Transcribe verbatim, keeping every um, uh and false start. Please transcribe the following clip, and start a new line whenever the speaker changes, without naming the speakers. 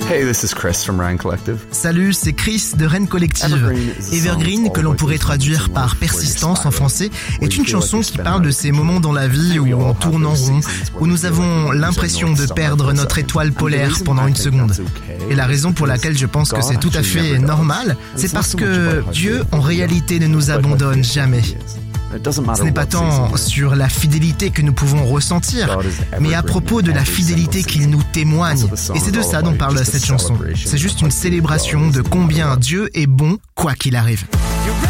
Hey, this is Chris from Ryan Collective.
Salut, c'est Chris de Rennes Collective. Evergreen, que l'on pourrait traduire par persistance en français, est une chanson qui parle de ces moments dans la vie où on tourne en rond, où nous avons l'impression de perdre notre étoile polaire pendant une seconde. Et la raison pour laquelle je pense que c'est tout à fait normal, c'est parce que Dieu, en réalité, ne nous abandonne jamais. Ce n'est pas tant sur la fidélité que nous pouvons ressentir, mais à propos de la fidélité qu'il nous témoigne. Et c'est de ça dont parle cette chanson. C'est juste une célébration de combien Dieu est bon, quoi qu'il arrive.